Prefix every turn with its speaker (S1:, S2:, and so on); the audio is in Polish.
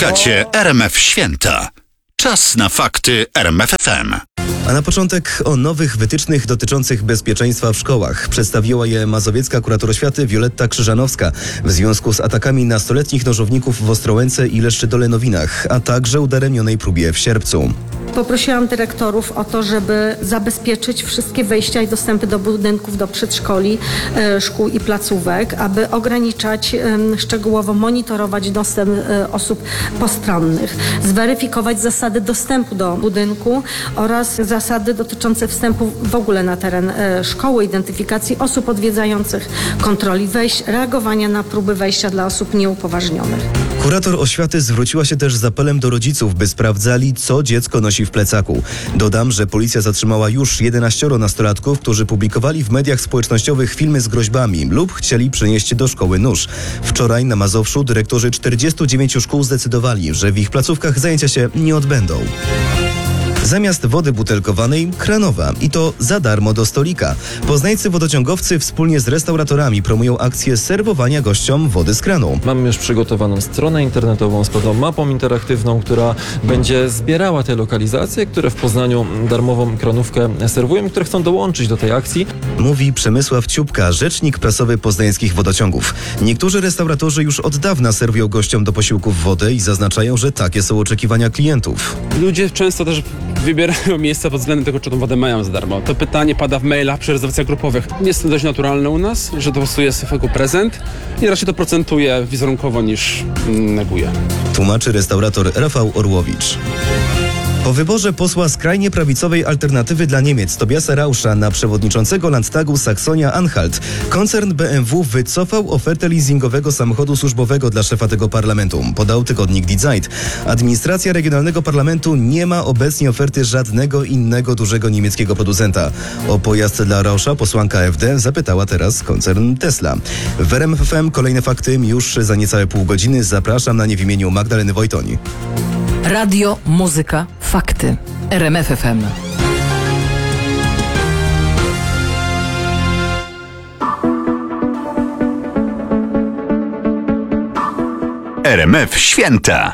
S1: Słuchacie RMF Święta. Czas na fakty RMF FM.
S2: A na początek o nowych wytycznych dotyczących bezpieczeństwa w szkołach. Przedstawiła je mazowiecka kurator oświaty Wioletta Krzyżanowska w związku z atakami nastoletnich nożowników w Ostrołęce i Leszczydolenowinach, a także udaremnionej próbie w Sierpcu.
S3: Poprosiłam dyrektorów o to, żeby zabezpieczyć wszystkie wejścia i dostępy do budynków, do przedszkoli, szkół i placówek, aby ograniczać, szczegółowo monitorować dostęp osób postronnych, zweryfikować zasady dostępu do budynku oraz zasady dotyczące wstępu w ogóle na teren szkoły, identyfikacji osób odwiedzających, kontroli wejść, reagowania na próby wejścia dla osób nieupoważnionych.
S2: Kurator oświaty zwróciła się też z apelem do rodziców, by sprawdzali, co dziecko nosi w plecaku. Dodam, że policja zatrzymała już 11 nastolatków, którzy publikowali w mediach społecznościowych filmy z groźbami lub chcieli przynieść do szkoły nóż. Wczoraj na Mazowszu dyrektorzy 49 szkół zdecydowali, że w ich placówkach zajęcia się nie odbędą. Zamiast wody butelkowanej, kranowa. I to za darmo do stolika. Poznańscy wodociągowcy wspólnie z restauratorami promują akcję serwowania gościom wody z kranu.
S4: Mamy już przygotowaną stronę internetową z pewną mapą interaktywną, która będzie zbierała te lokalizacje, które w Poznaniu darmową kranówkę serwują, które chcą dołączyć do tej akcji.
S2: Mówi Przemysław Ciupka, rzecznik prasowy poznańskich wodociągów. Niektórzy restauratorzy już od dawna serwują gościom do posiłków wodę i zaznaczają, że takie są oczekiwania klientów.
S5: Ludzie często też wybierają miejsca pod względem tego, czy tą wodę mają za darmo. To pytanie pada w mailach przy rezerwacjach grupowych. Jest to dość naturalne u nas, że to po prostu jest jako prezent i raczej to procentuje wizerunkowo niż neguje. Tłumaczy
S2: restaurator Rafał Orłowicz. Po wyborze posła skrajnie prawicowej Alternatywy dla Niemiec Tobiasa Rauscha na przewodniczącego Landtagu Saksonia-Anhalt koncern BMW wycofał ofertę leasingowego samochodu służbowego dla szefa tego parlamentu, podał tygodnik Die Zeit. Administracja regionalnego parlamentu nie ma obecnie oferty żadnego innego dużego niemieckiego producenta. O pojazd dla Rauscha posłanka AfD zapytała teraz koncern Tesla. W RMF FM kolejne fakty już za niecałe pół godziny. Zapraszam na nie w imieniu Magdaleny Wojtoń.
S6: Radio, muzyka, fakty. RMF FM.
S1: RMF Święta.